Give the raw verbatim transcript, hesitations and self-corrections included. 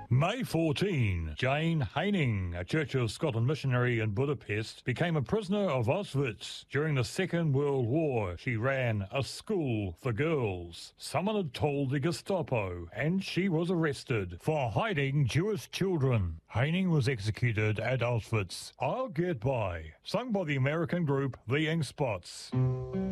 May fourteenth, Jane Heining, a Church of Scotland missionary in Budapest, became a prisoner of Auschwitz. During the Second World War, she ran a school for girls. Someone had told the Gestapo, and she was arrested for hiding Jewish children. Heining was executed at Auschwitz. I'll Get By, sung by the American group The Ink Spots.